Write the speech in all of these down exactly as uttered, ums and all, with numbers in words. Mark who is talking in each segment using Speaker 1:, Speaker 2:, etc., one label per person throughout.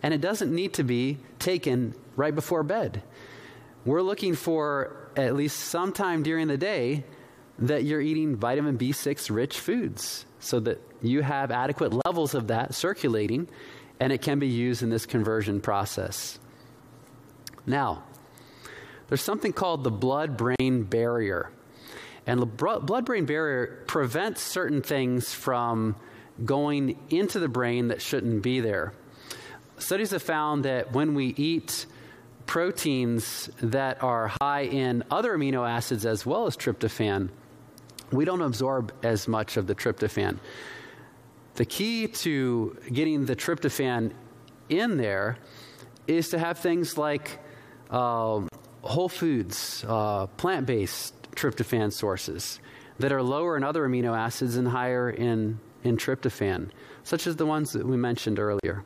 Speaker 1: and it doesn't need to be taken right before bed. We're looking for at least sometime during the day that you're eating vitamin B six rich foods so that you have adequate levels of that circulating, and it can be used in this conversion process. Now, there's something called the blood-brain barrier. And the blood-brain barrier prevents certain things from going into the brain that shouldn't be there. Studies have found that when we eat proteins that are high in other amino acids as well as tryptophan, we don't absorb as much of the tryptophan. The key to getting the tryptophan in there is to have things like uh, whole foods, uh, plant-based tryptophan sources that are lower in other amino acids and higher in, in tryptophan, such as the ones that we mentioned earlier.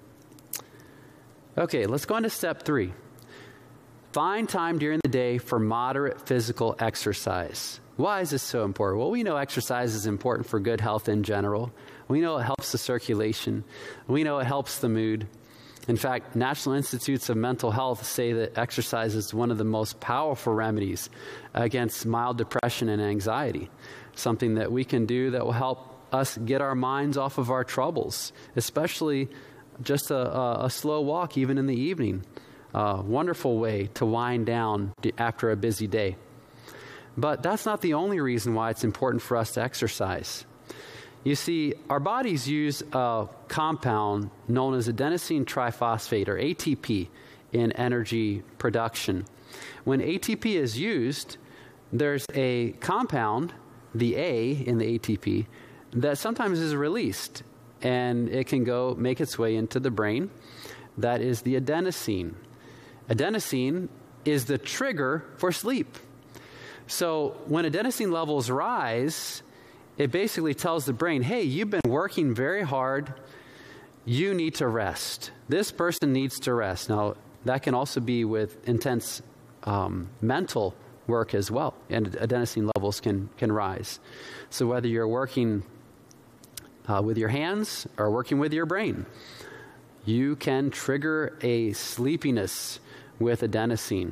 Speaker 1: Okay, let's go on to step three. Find time during the day for moderate physical exercise. Why is this so important? Well, we know exercise is important for good health in general. We know it helps the circulation. We know it helps the mood. In fact, National Institutes of Mental Health say that exercise is one of the most powerful remedies against mild depression and anxiety, something that we can do that will help us get our minds off of our troubles, especially just a, a, a slow walk even in the evening. A wonderful way to wind down after a busy day. But that's not the only reason why it's important for us to exercise. You see, our bodies use a compound known as adenosine triphosphate, or A T P, in energy production. When A T P is used, there's a compound, the A in the A T P, that sometimes is released, and it can go make its way into the brain. That is the adenosine. Adenosine is the trigger for sleep. So when adenosine levels rise, it basically tells the brain, hey, you've been working very hard. You need to rest. This person needs to rest. Now, that can also be with intense um, mental work as well, and adenosine levels can, can rise. So whether you're working uh, with your hands or working with your brain, you can trigger a sleepiness with adenosine.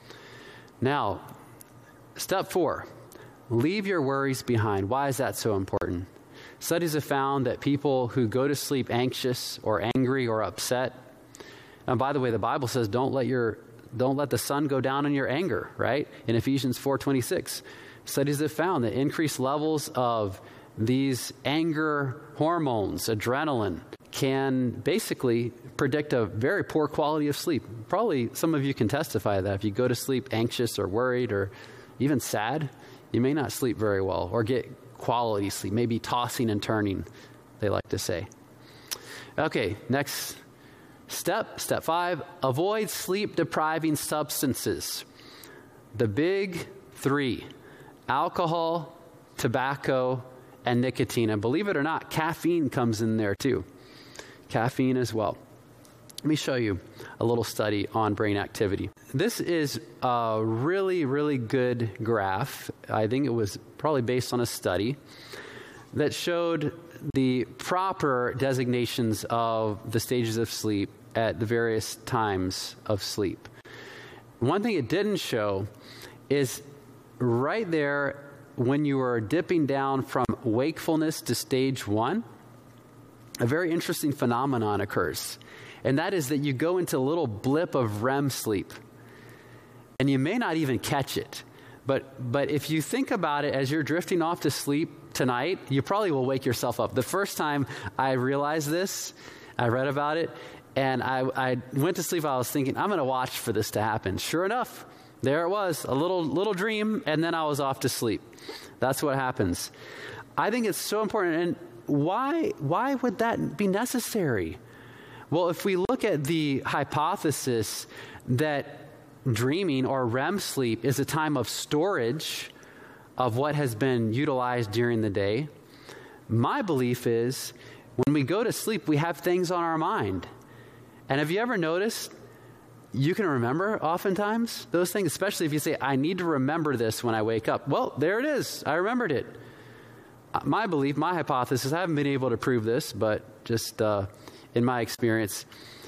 Speaker 1: Now, step four, leave your worries behind. Why is that so important? Studies have found that people who go to sleep anxious or angry or upset, and by the way, the Bible says don't let your don't let the sun go down in your anger, right? In Ephesians four twenty-six, studies have found that increased levels of these anger hormones, adrenaline, can basically predict a very poor quality of sleep. Probably some of you can testify that if you go to sleep anxious or worried or even sad, you may not sleep very well or get quality sleep, maybe tossing and turning, they like to say. Okay, next step, step five, avoid sleep-depriving substances. The big three, alcohol, tobacco, and nicotine. And believe it or not, caffeine comes in there too. Caffeine as well. Let me show you a little study on brain activity. This is a really, really good graph. I think it was probably based on a study that showed the proper designations of the stages of sleep at the various times of sleep. One thing it didn't show is right there when you are dipping down from wakefulness to stage one, a very interesting phenomenon occurs. And that is that you go into a little blip of R E M sleep. And you may not even catch it. But but if you think about it as you're drifting off to sleep tonight, you probably will wake yourself up. The first time I realized this, I read about it, and I, I went to sleep. I was thinking, I'm going to watch for this to happen. Sure enough, there it was, a little little dream, and then I was off to sleep. That's what happens. I think it's so important. And why why would that be necessary? Well, if we look at the hypothesis that dreaming or R E M sleep is a time of storage of what has been utilized during the day, my belief is when we go to sleep, we have things on our mind. And have you ever noticed you can remember oftentimes those things, especially if you say, I need to remember this when I wake up. Well, there it is. I remembered it. My belief, my hypothesis, I haven't been able to prove this, but just uh, in my experience,